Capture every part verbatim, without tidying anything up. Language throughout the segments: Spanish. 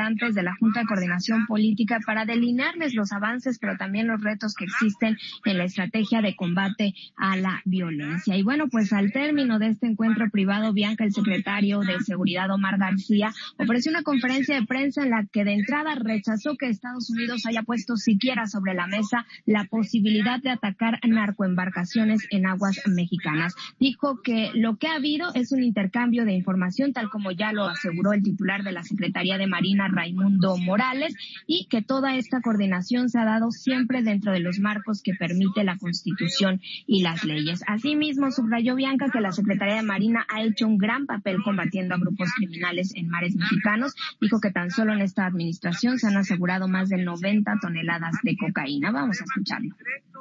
integrantes de la Junta de Coordinación Política para delinearles los avances, pero también los retos que existen en la estrategia de combate a la violencia. Y bueno, pues al término de este encuentro privado, Bianca, el secretario de Seguridad, Omar García, ofreció una conferencia de prensa en la que de entrada rechazó que Estados Unidos haya puesto siquiera sobre la mesa la posibilidad de atacar narcoembarcaciones en aguas mexicanas. Dijo que lo que ha habido es un intercambio de información, tal como ya lo aseguró el titular de la Secretaría de Marina, Raimundo Morales, y que toda esta coordinación se ha dado siempre dentro de los marcos que permite la Constitución y las leyes. Asimismo, subrayó Bianca que la Secretaría de Marina ha hecho un gran papel combatiendo a grupos criminales en mares mexicanos. Dijo que tan solo en esta administración se han asegurado más de noventa toneladas de cocaína. Vamos a escucharlo.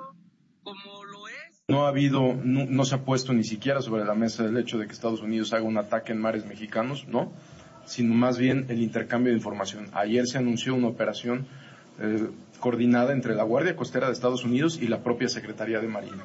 No ha habido, no, no se ha puesto ni siquiera sobre la mesa el hecho de que Estados Unidos haga un ataque en mares mexicanos, ¿no? Sino más bien el intercambio de información. Ayer se anunció una operación eh, coordinada entre la Guardia Costera de Estados Unidos y la propia Secretaría de Marina.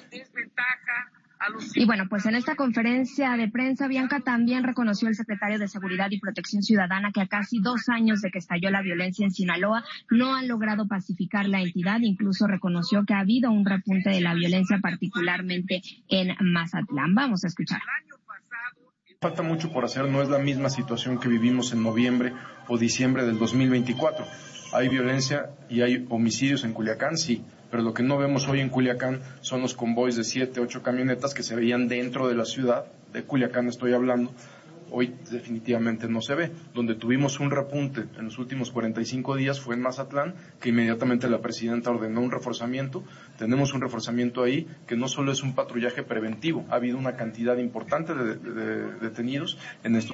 Y bueno, pues en esta conferencia de prensa, Bianca, también reconoció el secretario de Seguridad y Protección Ciudadana que a casi dos años de que estalló la violencia en Sinaloa no han logrado pacificar la entidad. Incluso reconoció que ha habido un repunte de la violencia, particularmente en Mazatlán. Vamos a escuchar. Falta mucho por hacer, no es la misma situación que vivimos en noviembre o diciembre del dos mil veinticuatro. Hay violencia y hay homicidios en Culiacán, sí, pero lo que no vemos hoy en Culiacán son los convoys de siete, ocho camionetas que se veían dentro de la ciudad, de Culiacán estoy hablando, hoy definitivamente no se ve. Donde tuvimos un repunte en los últimos cuarenta y cinco días fue en Mazatlán, que inmediatamente la presidenta ordenó un reforzamiento. Tenemos un reforzamiento ahí que no solo es un patrullaje preventivo, ha habido una cantidad importante de, de, de detenidos en estos.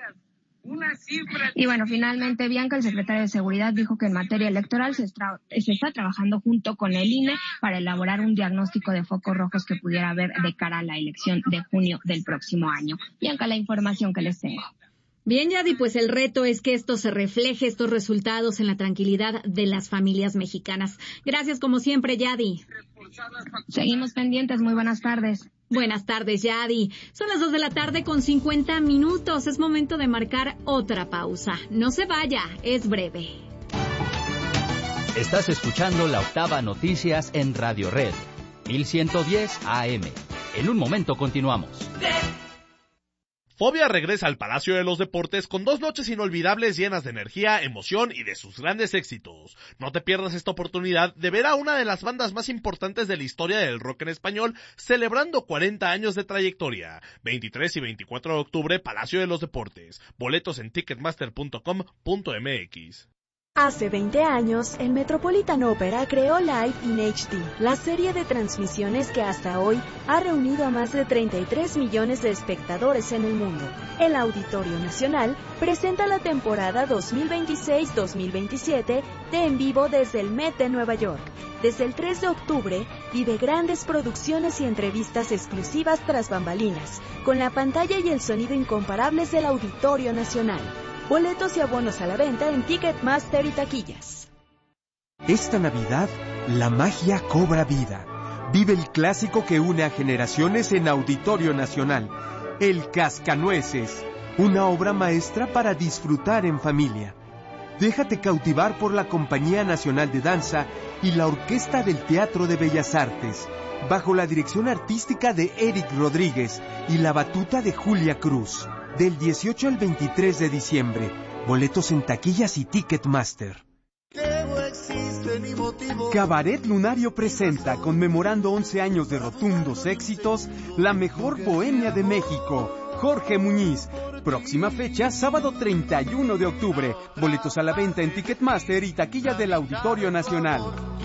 Y bueno, finalmente, Bianca, el secretario de Seguridad, dijo que en materia electoral se, estra- se está trabajando junto con el I N E para elaborar un diagnóstico de focos rojos que pudiera haber de cara a la elección de junio del próximo año. Bianca, la información que les tengo. Bien, Yadi, pues el reto es que esto se refleje, estos resultados, en la tranquilidad de las familias mexicanas. Gracias, como siempre, Yadi. Seguimos pendientes. Muy buenas tardes. Buenas tardes, Yadi. Son las dos de la tarde con cincuenta minutos. Es momento de marcar otra pausa. No se vaya, es breve. Estás escuchando la Octava Noticias en Radio Red, mil ciento diez A M. En un momento continuamos. Fobia regresa al Palacio de los Deportes con dos noches inolvidables llenas de energía, emoción y de sus grandes éxitos. No te pierdas esta oportunidad de ver a una de las bandas más importantes de la historia del rock en español celebrando cuarenta años de trayectoria. veintitrés y veinticuatro de octubre, Palacio de los Deportes. Boletos en ticketmaster punto com punto m x. Hace veinte años, el Metropolitan Opera creó Live in H D, la serie de transmisiones que hasta hoy ha reunido a más de treinta y tres millones de espectadores en el mundo. El Auditorio Nacional presenta la temporada dos mil veintiséis dos mil veintisiete de En Vivo desde el Met de Nueva York. Desde el tres de octubre, vive grandes producciones y entrevistas exclusivas tras bambalinas, con la pantalla y el sonido incomparables del Auditorio Nacional. Boletos y abonos a la venta en Ticketmaster y taquillas. Esta Navidad, la magia cobra vida. Vive el clásico que une a generaciones en Auditorio Nacional, El Cascanueces, una obra maestra para disfrutar en familia. Déjate cautivar por la Compañía Nacional de Danza y la Orquesta del Teatro de Bellas Artes, bajo la dirección artística de Eric Rodríguez y la batuta de Julia Cruz. Del dieciocho al veintitrés de diciembre. Boletos en taquillas y Ticketmaster. Cabaret Lunario presenta, conmemorando once años de rotundos éxitos, la mejor bohemia de México, Jorge Muñiz. Próxima fecha, sábado treinta y uno de octubre. Boletos a la venta en Ticketmaster y taquilla del Auditorio Nacional.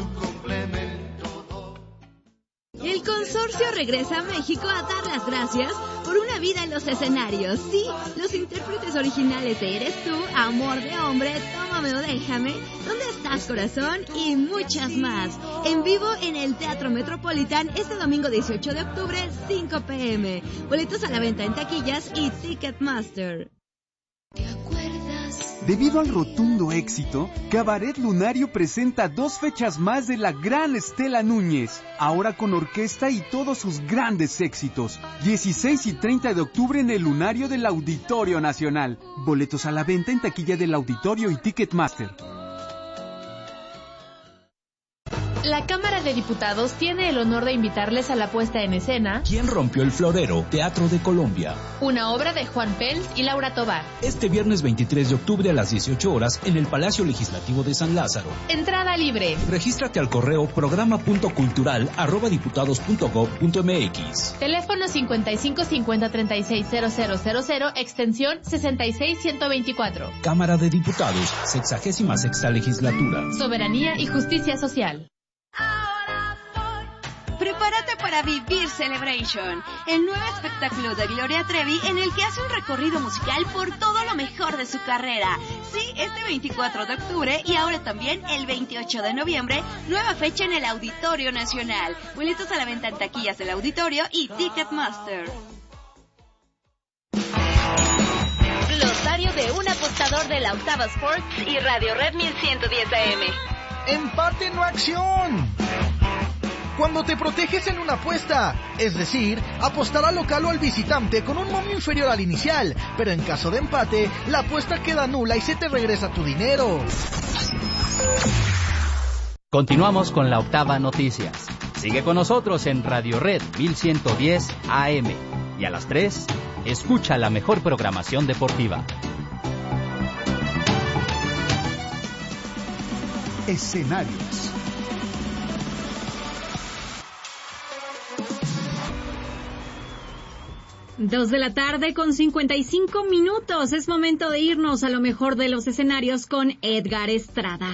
El consorcio regresa a México a dar las gracias por una vida en los escenarios. Sí, los intérpretes originales de Eres Tú, Amor de Hombre, Tómame o Déjame, ¿Dónde estás, corazón? Y muchas más. En vivo en el Teatro Metropolitan este domingo dieciocho de octubre, cinco p m Boletos a la venta en taquillas y Ticketmaster. ¿Te acuerdas Debido al rotundo éxito, Cabaret Lunario presenta dos fechas más de la gran Estela Núñez, ahora con orquesta y todos sus grandes éxitos. dieciséis y treinta de octubre en el Lunario del Auditorio Nacional. Boletos a la venta en taquilla del Auditorio y Ticketmaster. La Cámara de Diputados tiene el honor de invitarles a la puesta en escena ¿Quién rompió el florero? Teatro de Colombia. Una obra de Juan Pels y Laura Tobar. Este viernes veintitrés de octubre a las dieciocho horas en el Palacio Legislativo de San Lázaro. Entrada libre. Regístrate al correo programa punto cultural arroba diputados punto gob punto eme equis. Teléfono cincuenta y cinco cincuenta treinta y seis cero cero cero cero, extensión sesenta y seis ciento veinticuatro. Cámara de Diputados, sexagésima sexta legislatura. Soberanía y justicia social. Prepárate para vivir Celebration, el nuevo espectáculo de Gloria Trevi en el que hace un recorrido musical por todo lo mejor de su carrera. Sí, este veinticuatro de octubre y ahora también el veintiocho de noviembre, nueva fecha en el Auditorio Nacional. Boletos a la venta en taquillas del Auditorio y Ticketmaster. Glosario de un apostador de la Octava Sports y Radio Red mil ciento diez A M. Empate no acción. Cuando te proteges en una apuesta, es decir, apostar al local o al visitante con un momio inferior al inicial, pero en caso de empate, la apuesta queda nula y se te regresa tu dinero. Continuamos con la Octava Noticias. Sigue con nosotros en Radio Red mil ciento diez A M. Y a las tres, escucha la mejor programación deportiva. Escenarios. Dos de la tarde con cincuenta y cinco minutos. Es momento de irnos a lo mejor de los escenarios con Edgar Estrada.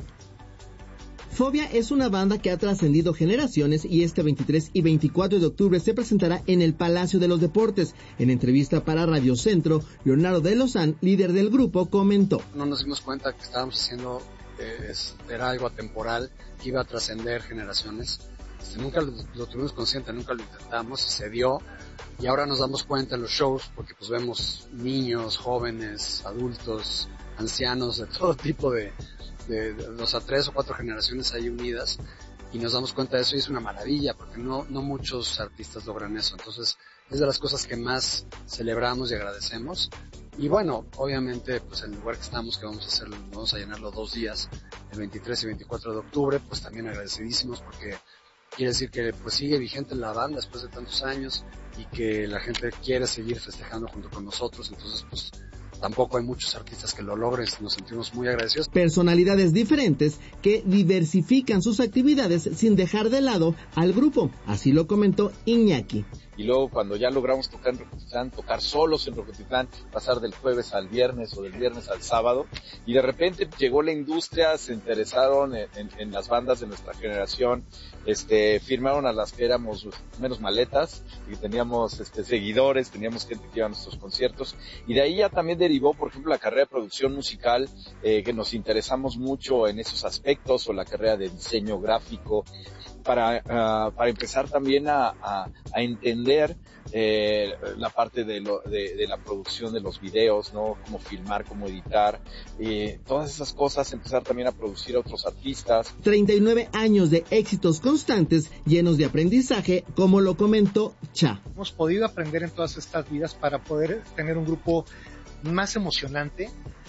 Fobia es una banda que ha trascendido generaciones y este veintitrés y veinticuatro de octubre se presentará en el Palacio de los Deportes. En entrevista para Radio Centro, Leonardo de Lozán, líder del grupo, comentó: No nos dimos cuenta que estábamos haciendo, eh, es, era algo atemporal, que iba a trascender generaciones. Este, nunca lo, lo tuvimos consciente, nunca lo intentamos y se dio. Y ahora nos damos cuenta en los shows, porque pues vemos niños, jóvenes, adultos, ancianos, de todo tipo de, de, de dos a tres o cuatro generaciones ahí unidas, y nos damos cuenta de eso y es una maravilla, porque no, no muchos artistas logran eso. Entonces, es de las cosas que más celebramos y agradecemos. Y bueno, obviamente, pues el lugar que estamos, que vamos a hacer, vamos a llenarlo dos días, el veintitrés y veinticuatro de octubre, pues también agradecidísimos, porque quiere decir que pues sigue vigente la banda después de tantos años y que la gente quiere seguir festejando junto con nosotros. Entonces pues tampoco hay muchos artistas que lo logren, nos sentimos muy agradecidos. Personalidades diferentes que diversifican sus actividades sin dejar de lado al grupo, así lo comentó Iñaki. Y luego cuando ya logramos tocar en Rocotitlán, tocar solos en Rocotitlán, pasar del jueves al viernes o del viernes al sábado, y de repente llegó la industria, se interesaron en, en, en las bandas de nuestra generación, este, firmaron a las que éramos menos maletas, y teníamos este, seguidores, teníamos gente que iba a nuestros conciertos, y de ahí ya también derivó, por ejemplo, la carrera de producción musical, eh, que nos interesamos mucho en esos aspectos, o la carrera de diseño gráfico, para uh, para empezar también a, a, a entender eh, la parte de, lo, de, de la producción de los videos, ¿no? Cómo filmar, cómo editar, eh, todas esas cosas, empezar también a producir a otros artistas. treinta y nueve años de éxitos constantes, llenos de aprendizaje, como lo comentó Cha. Hemos podido aprender en todas estas vidas para poder tener un grupo más emocionante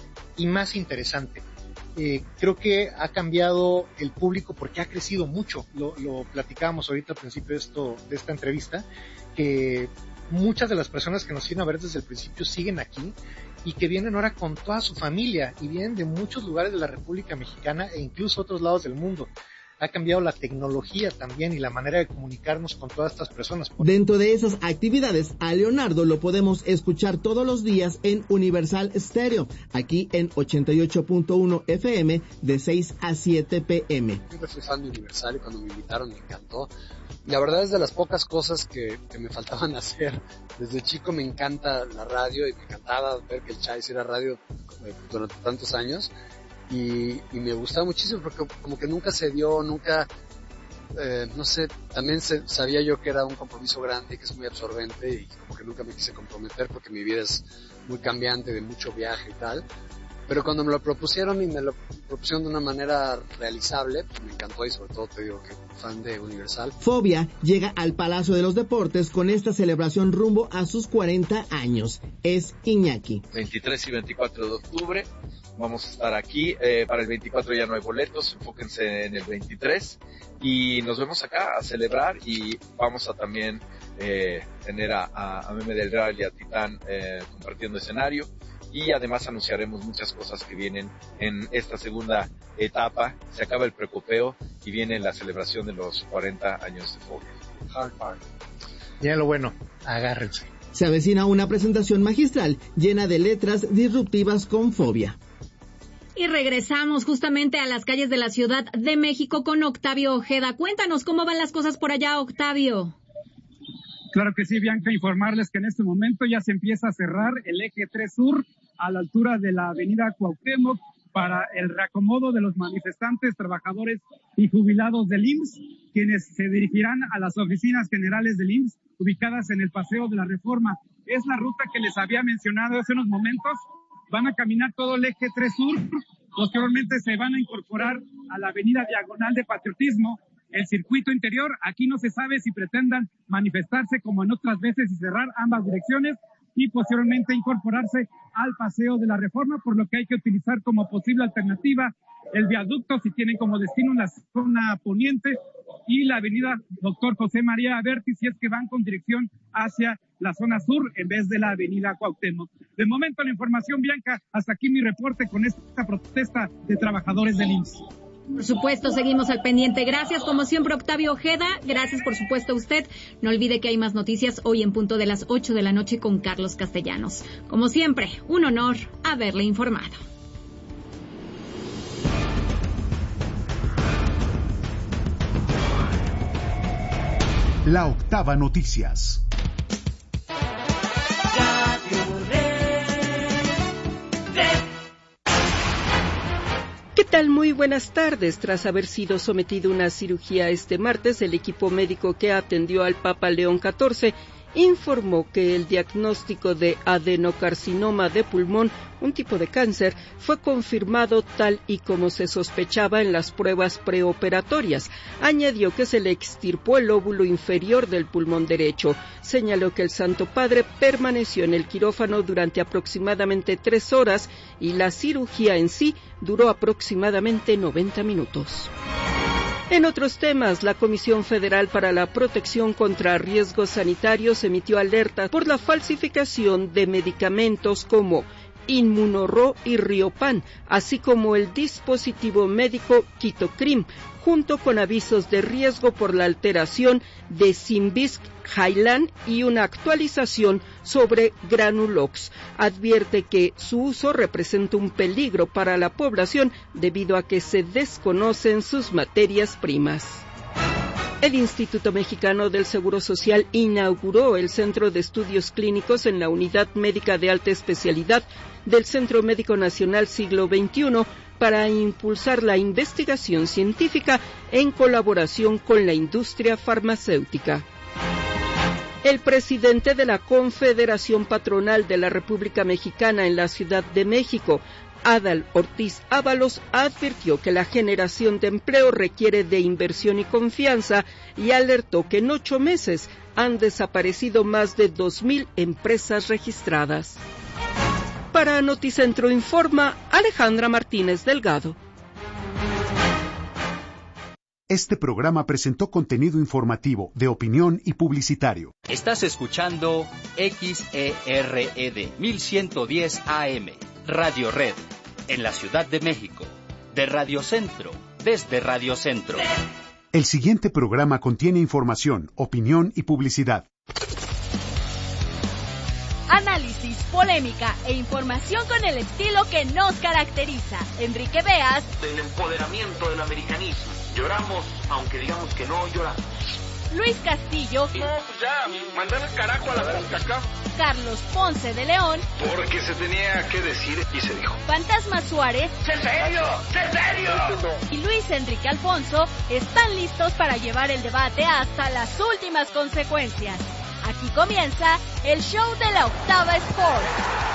y más interesante. Eh, creo que ha cambiado el público porque ha crecido mucho. Lo, lo platicábamos ahorita al principio de, esto, de esta entrevista, que muchas de las personas que nos siguen a ver desde el principio siguen aquí y que vienen ahora con toda su familia y vienen de muchos lugares de la República Mexicana e incluso otros lados del mundo. Ha cambiado la tecnología también y la manera de comunicarnos con todas estas personas. Dentro de esas actividades, a Leonardo lo podemos escuchar todos los días en Universal Stereo, aquí en ochenta y ocho punto uno F M, de seis a siete P M. Siempre fui fan de Universal y cuando me invitaron me encantó. La verdad es de las pocas cosas que, que me faltaban hacer. Desde chico me encanta la radio y me encantaba ver que el Chá hiciera radio durante tantos años. Y, y me gustaba muchísimo porque como que nunca se dio, nunca, eh, no sé, también se, sabía yo que era un compromiso grande, que es muy absorbente y como que nunca me quise comprometer porque mi vida es muy cambiante, de mucho viaje y tal. Pero cuando me lo propusieron y me lo propusieron de una manera realizable, pues me encantó y sobre todo te digo que fan de Universal. Fobia llega al Palacio de los Deportes con esta celebración rumbo a sus cuarenta años. Es Iñaki. veintitrés y veinticuatro de octubre. Vamos a estar aquí, eh, para el veinticuatro ya no hay boletos, enfóquense en el veintitrés y nos vemos acá a celebrar y vamos a también eh, tener a, a, a Meme del Real y a Titán eh, compartiendo escenario y además anunciaremos muchas cosas que vienen en esta segunda etapa. Se acaba el precopeo y viene la celebración de los cuarenta años de Fobia. Hard Park. Ya lo bueno, agárrense. Se avecina una presentación magistral llena de letras disruptivas con Fobia. Y regresamos justamente a las calles de la Ciudad de México con Octavio Ojeda. Cuéntanos cómo van las cosas por allá, Octavio. Claro que sí, Bianca, informarles que en este momento ya se empieza a cerrar el eje tres Sur a la altura de la avenida Cuauhtémoc para el reacomodo de los manifestantes, trabajadores y jubilados del I M S S, quienes se dirigirán a las oficinas generales del I M S S ubicadas en el Paseo de la Reforma. Es la ruta que les había mencionado hace unos momentos. Van a caminar todo el eje tres Sur, posteriormente se van a incorporar a la avenida Diagonal de Patriotismo, el circuito interior. Aquí no se sabe si pretendan manifestarse como en otras veces y cerrar ambas direcciones y posteriormente incorporarse al Paseo de la Reforma, por lo que hay que utilizar como posible alternativa el viaducto si tienen como destino la zona poniente y la avenida Doctor José María Aberti si es que van con dirección hacia la zona sur en vez de la avenida Cuauhtémoc. De momento la información, Bianca, hasta aquí mi reporte con esta protesta de trabajadores del I M S S. Por supuesto, seguimos al pendiente. Gracias, como siempre, Octavio Ojeda. Gracias, por supuesto, a usted. No olvide que hay más noticias hoy en punto de las ocho de la noche con Carlos Castellanos. Como siempre, un honor haberle informado. La Octava Noticias. ¿Qué tal? Muy buenas tardes. Tras haber sido sometido a una cirugía este martes, el equipo médico que atendió al Papa León catorce informó que el diagnóstico de adenocarcinoma de pulmón, un tipo de cáncer, fue confirmado tal y como se sospechaba en las pruebas preoperatorias. Añadió que se le extirpó el lóbulo inferior del pulmón derecho. Señaló que el Santo Padre permaneció en el quirófano durante aproximadamente tres horas y la cirugía en sí duró aproximadamente noventa minutos. En otros temas, la Comisión Federal para la Protección contra Riesgos Sanitarios emitió alerta por la falsificación de medicamentos como Inmunoro y Riopan, así como el dispositivo médico Kitocrim, junto con avisos de riesgo por la alteración de Symbisk Highland y una actualización sobre Granulox. Advierte que su uso representa un peligro para la población debido a que se desconocen sus materias primas. El Instituto Mexicano del Seguro Social inauguró el Centro de Estudios Clínicos en la Unidad Médica de Alta Especialidad del Centro Médico Nacional Siglo veintiuno para impulsar la investigación científica en colaboración con la industria farmacéutica. El presidente de la Confederación Patronal de la República Mexicana en la Ciudad de México, Adal Ortiz Ábalos, advirtió que la generación de empleo requiere de inversión y confianza y alertó que en ocho meses han desaparecido más de dos mil empresas registradas. Para Noticentro informa Alejandra Martínez Delgado. Este programa presentó contenido informativo, de opinión y publicitario. Estás escuchando X E R E D mil ciento diez A M, Radio Red, en la Ciudad de México, de Radio Centro, desde Radio Centro. El siguiente programa contiene información, opinión y publicidad. Análisis, polémica e información con el estilo que nos caracteriza. Enrique Beas. El empoderamiento del americanismo. Lloramos, aunque digamos que no lloramos. Luis Castillo. No, pues ya, mandar el carajo a la acá. Carlos Ponce de León. Porque se tenía que decir y se dijo. Fantasma Suárez. ¡Sé serio! ¡Sé serio! Y Luis Enrique Alfonso están listos para llevar el debate hasta las últimas consecuencias. Aquí comienza el show de la Octava Sports.